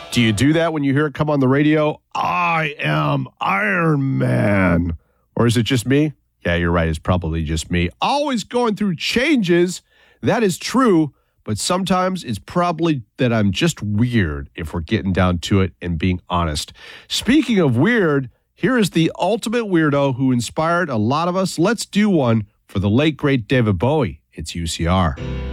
Do you do that when you hear it come on the radio? I am Iron Man. Or is it just me? Yeah, you're right. It's probably just me. Always going through changes. That is true. But sometimes it's probably that I'm just weird if we're getting down to it and being honest. Speaking of weird, here is the ultimate weirdo who inspired a lot of us. Let's do one for the late, great David Bowie. It's UCR.